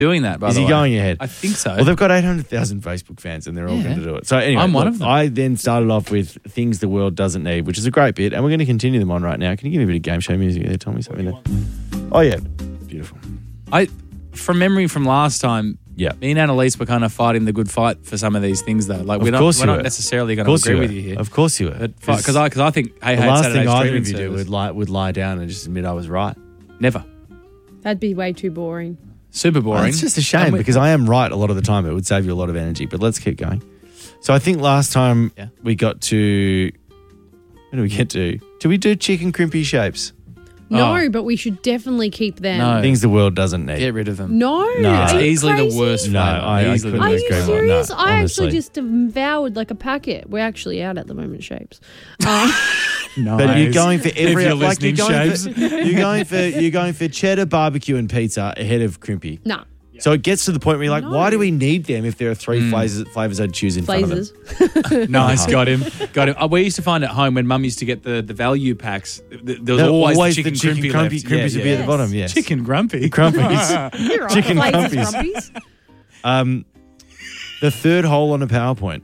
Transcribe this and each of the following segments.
doing that, by Is the he way. going ahead? I think so. Well, they've got 800,000 Facebook fans and they're all going to do it. So anyway, I'm one of them. I then started off with Things the World Doesn't Need, which is a great bit, and we're going to continue them on right now. Can you give me a bit of game show music there, Tommy? Something there. Oh, yeah. Beautiful. From memory from last time, Yeah. me and Annalise were kind of fighting the good fight for some of these things, though. Like, we're not necessarily going to agree with you here. Of course you were. Because I think, hey, the hey, last Saturday's thing either streaming of you do service. would lie down and just admit I was right. Never. That'd be way too boring. Super boring. Well, it's just a shame because I am right a lot of the time. It would save you a lot of energy, but let's keep going. So I think last time we got to... What did we get to? Did we do chicken crimpy shapes? No, but we should definitely keep them. No. Things the world doesn't need. Get rid of them. No. It's Are you easily crazy? the worst No, flavour. I Easily couldn't the Are worst you agree more. serious? No, I honestly. actually just devoured like a packet. We're actually out at the moment, Shapes. No. But you're going for every you're like you're listening, you're going for cheddar, barbecue, and pizza ahead of crimpy. Nah. So it gets to the point where you're like, No. why do we need them if there are three flavors I'd choose in front of them? Flazes. Nice, got him. We used to find at home when Mum used to get the value packs, there was always the chicken crimpy left. Crumpies would be at the bottom, yes. Chicken grumpy. Crumpies. You're right. Chicken Flazes, crumpies. The third hole on a PowerPoint.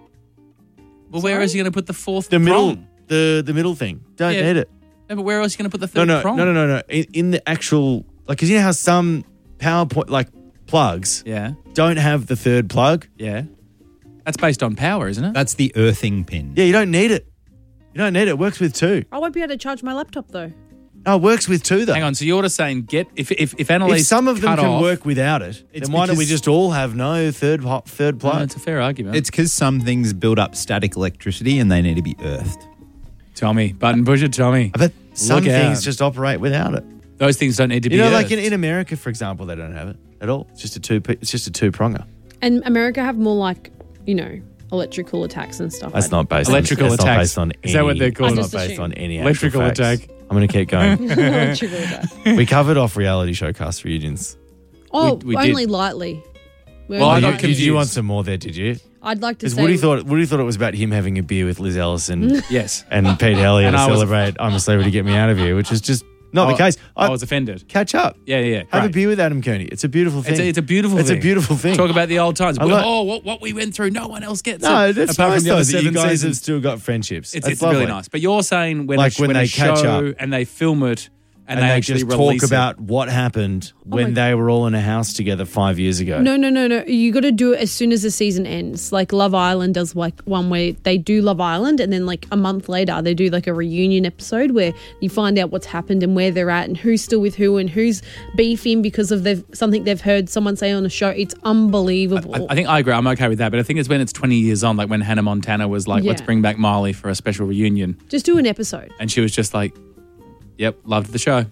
Well, where is he going to put the fourth The middle prong? the middle thing. Don't Yeah. need it. No, but where else are you going to put the third prong? No. In the actual, like, because you know how some PowerPoint, like, plugs Yeah, don't have the third plug? yeah. That's based on power, isn't it? That's the earthing pin. Yeah, you don't need it. You don't need it. It works with two. I won't be able to charge my laptop though. No, it works with two, though. Hang on, so you're just saying if Annalise If some of them cut can off, work without it, It's then why don't we because- just all have no third No, plug? it's a fair argument. It's because some things build up static electricity and they need to be earthed. Tommy, button pusher, Tommy. But some Look things out. just operate without it. Those things don't need to be You know, earthed. like in America, for example, they don't have it at all. It's just a two pronger. And America have more like, electrical attacks and stuff. That's like not based Electrical on that's not attacks. based on Is that what they're called? It's I not just based on any Electrical actual facts. attack. I'm going to keep going. that. Electrical attack. We covered off reality show cast reunions. Oh, We did. only lightly. We're Well, I only got lightly. confused. Did you want some more there, did you? I'd like to Because say Woody thought it was about him having a beer with Liz Ellison Yes. and Pete Elliott And to I was- celebrate I'm a Celebrity, Get Me Out of Here, which is just not the case. I was offended. Catch up. Yeah. Have a great. beer with Adam Cooney. It's a beautiful thing. It's a beautiful It's thing. a beautiful thing. Talk about the old times. I like- What we went through, no one else gets No, it. that's apart nice from the though other that you 7 guys have seasons. still got friendships. It's That's really lovely. nice. But you're saying when, Like when when they a catch show up. and they film it and they actually just release talk it. about what happened when they were all in a house together 5 years ago. No. You got to do it as soon as the season ends. Like Love Island does like one where they do Love Island and then like a month later they do like a reunion episode where you find out what's happened and where they're at and who's still with who and who's beefing because of something they've heard someone say on the show. It's unbelievable. I think I agree. I'm okay with that. But I think it's when it's 20 years on, like when Hannah Montana was like, let's Yeah. bring back Miley for a special reunion. Just do an episode. And she was just like, yep, loved the show.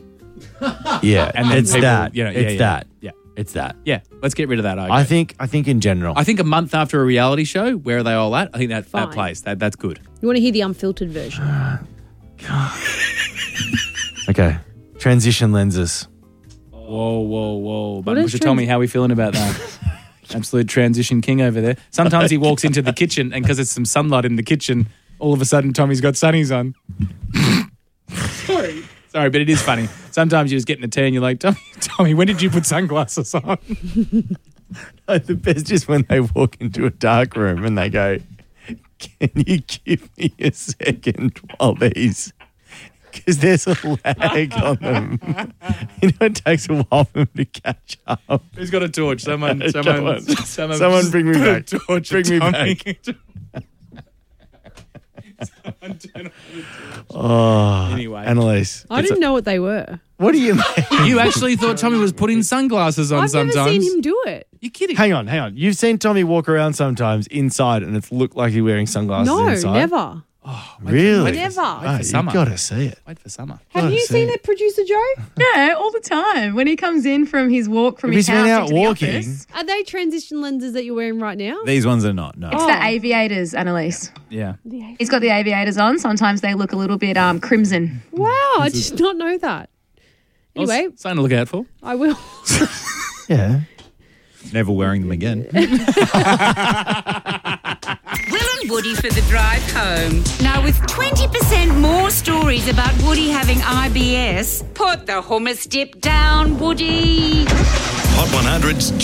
Yeah, And then it's people, that. you know, It's yeah. that. Yeah. It's that. Yeah, let's get rid of that. I I agree. think in general. I think a month after a reality show, where are they all at? I think that Fine. plays. That's good. You want to hear the unfiltered version? Okay. Transition lenses. Whoa. But is Pusha, tell me how we feeling about that. Absolute transition king over there. Sometimes he walks into the kitchen and because there's some sunlight in the kitchen, all of a sudden Tommy's got sunnies on. Sorry, but it is funny. Sometimes you just get in a tea and you're like, Tommy, when did you put sunglasses on? The best is when they walk into a dark room and they go, can you give me a second while these... Because there's a lag on them. You know, it takes a while for them to catch up. Who's got a torch? Someone Someone bring me put a back. torch Bring at me Tommy. back. Someone turn off the torch. Oh, Anyway. Annalise. I didn't know what they were. What do you mean? You actually thought Tommy was putting sunglasses on I've sometimes? never seen him do it. You kidding? Hang on. You've seen Tommy walk around sometimes inside and it's looked like he's wearing sunglasses No, inside? never. Really? Never. Oh, you've summer. got to see it. Wait for summer. Have you seen it, Producer Joe? Yeah, all the time. When he comes in from his walk from If his he's been house out into walking- the office. Are they transition lenses that you're wearing right now? These ones are not, no. It's the aviators, Annalise. Yeah. He's got the aviators on. Sometimes they look a little bit crimson. Wow, I did not know that. Anyway, Something to look out for. I will. Yeah. Never wearing them again. Will and Woody for the drive home. Now, with 20% more stories about Woody having IBS, put the hummus dip down, Woody. Hot 100's